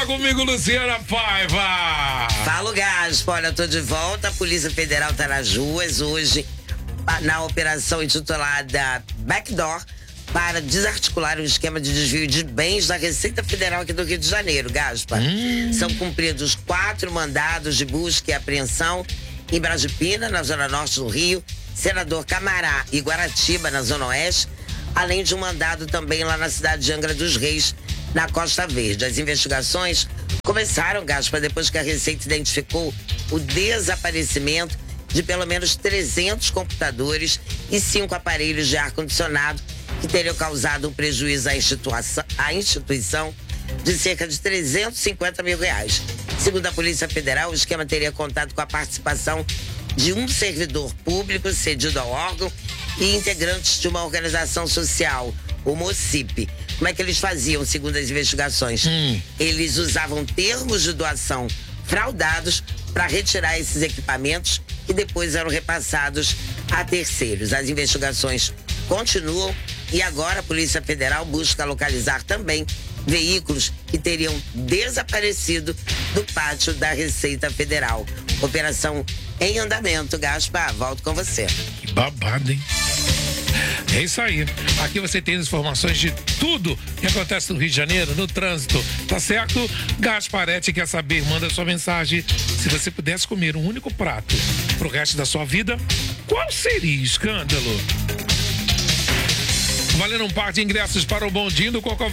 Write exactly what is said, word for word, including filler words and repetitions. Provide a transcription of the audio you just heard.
Fala comigo, Luciana Paiva. Fala, Gaspa. Olha, eu tô de volta. A Polícia Federal tá nas ruas hoje na operação intitulada Backdoor para desarticular um esquema de desvio de bens da Receita Federal aqui do Rio de Janeiro, Gaspa. Hum. São cumpridos quatro mandados de busca e apreensão em Brasipina, na zona norte do Rio, Senador Camará e Guaratiba, na zona oeste, além de um mandado também lá na cidade de Angra dos Reis, na Costa Verde. As investigações começaram, Gaspa, depois que a Receita identificou o desaparecimento de pelo menos trezentos computadores e cinco aparelhos de ar-condicionado que teriam causado um prejuízo à instituição, à instituição de cerca de trezentos e cinquenta mil reais. Segundo a Polícia Federal, o esquema teria contado com a participação de um servidor público cedido ao órgão e integrantes de uma organização social, o MOCIP. Como é que eles faziam, segundo as investigações? Hum. Eles usavam termos de doação fraudados para retirar esses equipamentos que depois eram repassados a terceiros. As investigações continuam e agora a Polícia Federal busca localizar também veículos que teriam desaparecido do pátio da Receita Federal. Operação em andamento, Gaspa. Volto com você. Que babado, hein? É isso aí. Aqui você tem as informações de tudo que acontece no Rio de Janeiro, no trânsito. Tá certo? Gasparetti quer saber, manda sua mensagem. Se você pudesse comer um único prato pro resto da sua vida, qual seria? Escândalo. Valendo um par de ingressos para o bondinho do Cocó